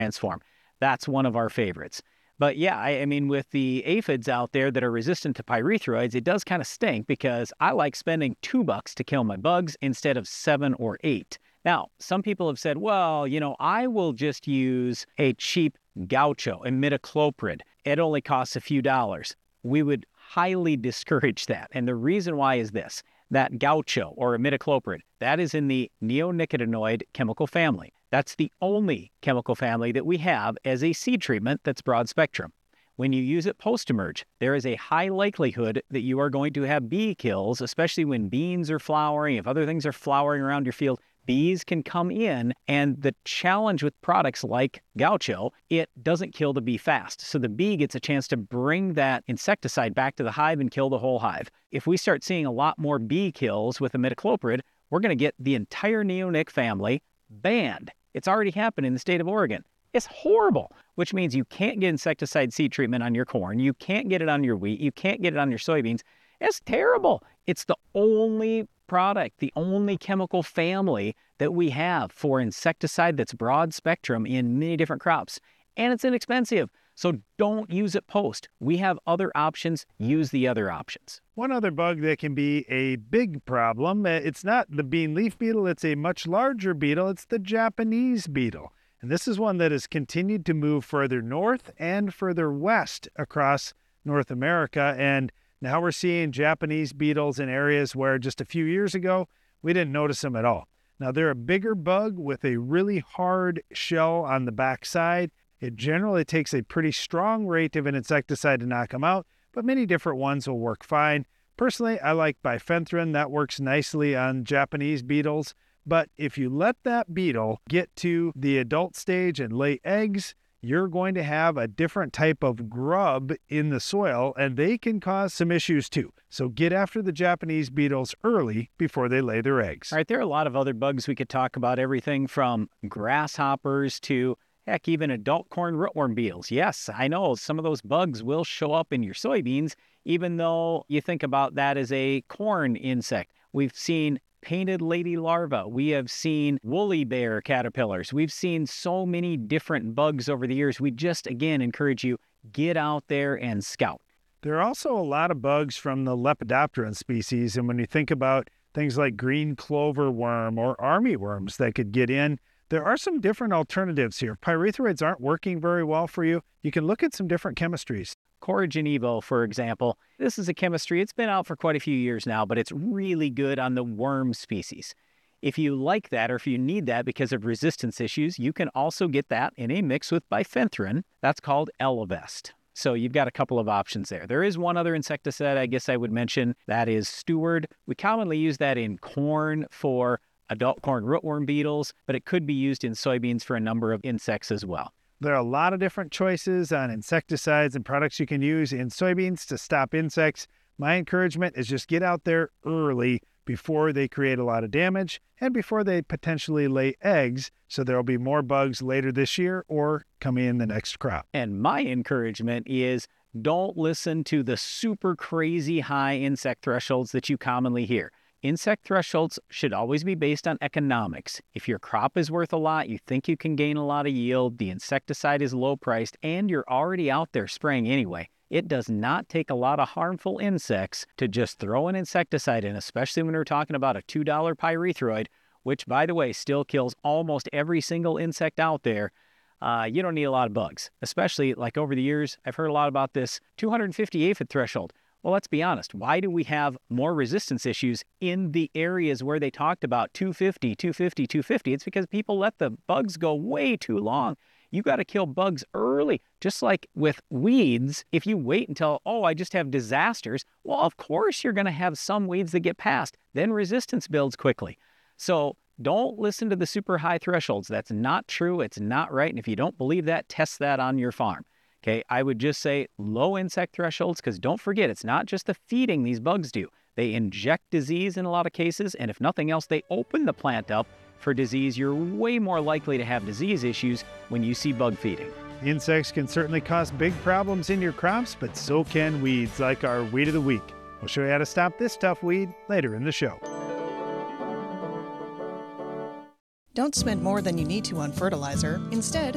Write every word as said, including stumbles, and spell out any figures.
transform. That's one of our favorites. But yeah, I, I mean, with the aphids out there that are resistant to pyrethroids, it does kind of stink because I like spending two bucks to kill my bugs instead of seven or eight. Now, some people have said, well, you know, I will just use a cheap gaucho, imidacloprid. It only costs a few dollars. We would highly discourage that. And the reason why is this. That gaucho or imidacloprid, that is in the neonicotinoid chemical family. That's the only chemical family that we have as a seed treatment that's broad spectrum. When you use it post-emerge, there is a high likelihood that you are going to have bee kills, especially when beans are flowering. If other things are flowering around your field, bees can come in, and the challenge with products like gaucho, it doesn't kill the bee fast. So the bee gets a chance to bring that insecticide back to the hive and kill the whole hive. If we start seeing a lot more bee kills with imidacloprid, we're going to get the entire neonic family banned. It's already happened in the state of Oregon. It's horrible, which means you can't get insecticide seed treatment on your corn. You can't get it on your wheat. You can't get it on your soybeans. It's terrible. It's the only product, the only chemical family that we have for insecticide that's broad spectrum in many different crops. And it's inexpensive. So don't use it post. We have other options. Use the other options. One other bug that can be a big problem, it's not the bean leaf beetle, it's a much larger beetle. It's the Japanese beetle. And this is one that has continued to move further north and further west across North America. And now we're seeing Japanese beetles in areas where just a few years ago, we didn't notice them at all. Now they're a bigger bug with a really hard shell on the backside. It generally takes a pretty strong rate of an insecticide to knock them out, but many different ones will work fine. Personally, I like bifenthrin. That works nicely on Japanese beetles. But if you let that beetle get to the adult stage and lay eggs, you're going to have a different type of grub in the soil, and they can cause some issues too. So get after the Japanese beetles early before they lay their eggs. All right, there are a lot of other bugs we could talk about, everything from grasshoppers to heck, even adult corn rootworm beetles. Yes, I know some of those bugs will show up in your soybeans, even though you think about that as a corn insect. We've seen painted lady larvae. We have seen woolly bear caterpillars. We've seen so many different bugs over the years. We just, again, encourage you, get out there and scout. There are also a lot of bugs from the Lepidopteran species. And when you think about things like green clover worm or army worms that could get in, there are some different alternatives here. Pyrethroids aren't working very well for you. You can look at some different chemistries. Coragen Evo, for example, this is a chemistry. It's been out for quite a few years now, but it's really good on the worm species. If you like that or if you need that because of resistance issues, you can also get that in a mix with bifenthrin. That's called Elevest. So you've got a couple of options there. There is one other insecticide I guess I would mention. That is Steward. We commonly use that in corn for adult corn rootworm beetles, but it could be used in soybeans for a number of insects as well. There are a lot of different choices on insecticides and products you can use in soybeans to stop insects. My encouragement is just get out there early before they create a lot of damage and before they potentially lay eggs, so there will be more bugs later this year or coming in the next crop. And my encouragement is don't listen to the super crazy high insect thresholds that you commonly hear. Insect thresholds should always be based on economics. If your crop is worth a lot, you think you can gain a lot of yield, the insecticide is low priced, and you're already out there spraying anyway, it does not take a lot of harmful insects to just throw an insecticide in, especially when we're talking about a two dollar pyrethroid, which, by the way, still kills almost every single insect out there. Uh, you don't need a lot of bugs, especially like over the years, I've heard a lot about this two hundred fifty aphid threshold. Well, let's be honest. Why do we have more resistance issues in the areas where they talked about two fifty, two fifty, two fifty? It's because people let the bugs go way too long. You got to kill bugs early. Just like with weeds, if you wait until, oh, I just have disasters, well, of course you're going to have some weeds that get past. Then resistance builds quickly. So don't listen to the super high thresholds. That's not true. It's not right. And if you don't believe that, test that on your farm. Okay, I would just say low insect thresholds, because don't forget, it's not just the feeding these bugs do. They inject disease in a lot of cases, and if nothing else, they open the plant up for disease. You're way more likely to have disease issues when you see bug feeding. Insects can certainly cause big problems in your crops, but so can weeds, like our Weed of the Week. We'll show you how to stop this tough weed later in the show. Don't spend more than you need to on fertilizer. Instead,